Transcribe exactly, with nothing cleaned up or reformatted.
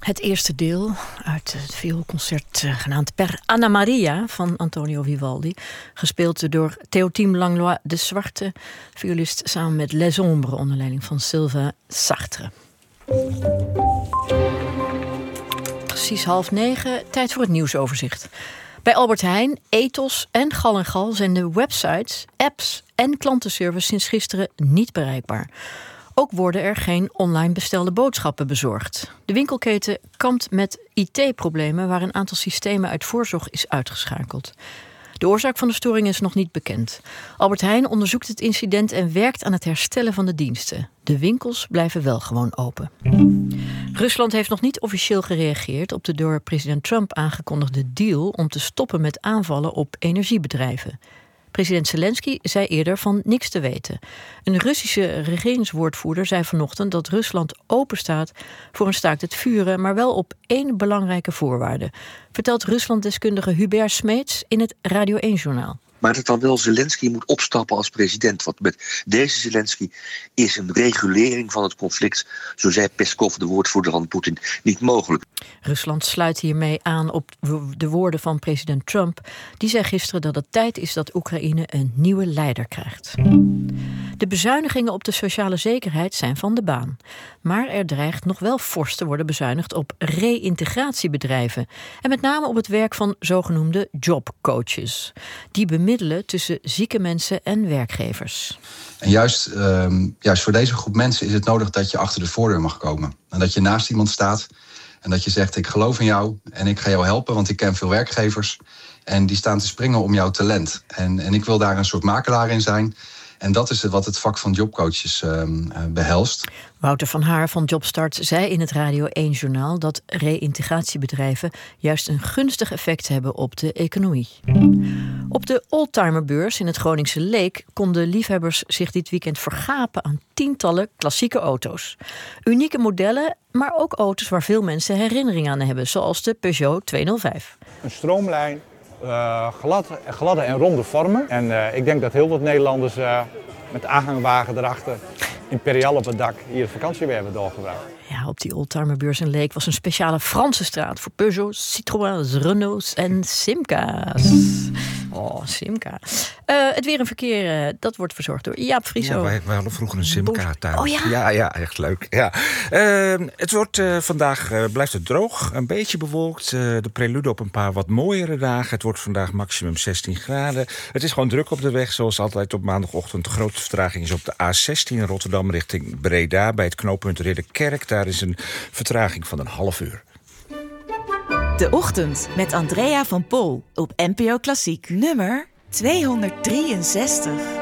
Het eerste deel uit het vioolconcert uh, genaamd Per Anna Maria van Antonio Vivaldi. Gespeeld door Théotime Langlois de Zwarte, violist samen met Les Ombres onder leiding van Sylvain Sartre. Precies half negen, tijd voor het nieuwsoverzicht. Bij Albert Heijn, Ethos en Gal en Gal zijn de websites, apps en klantenservice sinds gisteren niet bereikbaar. Ook worden er geen online bestelde boodschappen bezorgd. De winkelketen kampt met I T-problemen waar een aantal systemen uit voorzorg is uitgeschakeld. De oorzaak van de storing is nog niet bekend. Albert Heijn onderzoekt het incident en werkt aan het herstellen van de diensten. De winkels blijven wel gewoon open. Rusland heeft nog niet officieel gereageerd op de door president Trump aangekondigde deal om te stoppen met aanvallen op energiebedrijven. President Zelensky zei eerder van niks te weten. Een Russische regeringswoordvoerder zei vanochtend dat Rusland openstaat voor een staakt het vuren, maar wel op één belangrijke voorwaarde, vertelt Ruslanddeskundige Hubert Smeets in het Radio één-journaal. Maar dat dan wel Zelensky moet opstappen als president. Want met deze Zelensky is een regulering van het conflict, zo zei Peskov, de woordvoerder van Poetin, niet mogelijk. Rusland sluit hiermee aan op de woorden van president Trump. Die zei gisteren dat het tijd is dat Oekraïne een nieuwe leider krijgt. De bezuinigingen op de sociale zekerheid zijn van de baan. Maar er dreigt nog wel fors te worden bezuinigd op reïntegratiebedrijven. En met name op het werk van zogenoemde jobcoaches. Die bemiddelen tussen zieke mensen en werkgevers. En juist, um, juist voor deze groep mensen is het nodig dat je achter de voordeur mag komen. En dat je naast iemand staat en dat je zegt, ik geloof in jou en ik ga jou helpen, want ik ken veel werkgevers. En die staan te springen om jouw talent. En, en ik wil daar een soort makelaar in zijn. En dat is wat het vak van jobcoaches uh, behelst. Wouter van Haar van Jobstart zei in het Radio één-journaal dat reïntegratiebedrijven juist een gunstig effect hebben op de economie. Op de Oldtimerbeurs in het Groningse Leek konden liefhebbers zich dit weekend vergapen aan tientallen klassieke auto's. Unieke modellen, maar ook auto's waar veel mensen herinnering aan hebben, zoals de Peugeot tweehonderdvijf. Een stroomlijn. Uh, glad, gladde en ronde vormen. En uh, ik denk dat heel wat Nederlanders uh, met aanhangwagen erachter, imperial op het dak, hier vakantie weer hebben doorgebracht. Ja, op die Oldtimerbeurs in Leek was een speciale Franse straat voor Peugeots, Citroëns, Renaults en Simca's. Oh, Simca. Uh, het weer en verkeer, uh, dat wordt verzorgd door Jaap Frieso. Ja, wij, wij hadden vroeger een Simca thuis. Oh ja? Ja, ja, echt leuk. Ja. Uh, het wordt uh, vandaag uh, blijft het droog, een beetje bewolkt. Uh, de prelude op een paar wat mooiere dagen. Het wordt vandaag maximum zestien graden. Het is gewoon druk op de weg, zoals altijd op maandagochtend. De grootste vertraging is op de A zestien Rotterdam richting Breda. Bij het knooppunt Ridderkerk. Daar is een vertraging van een half uur. De Ochtend met Andrea van Pol op N P O Klassiek. Nummer tweehonderddrieënzestig.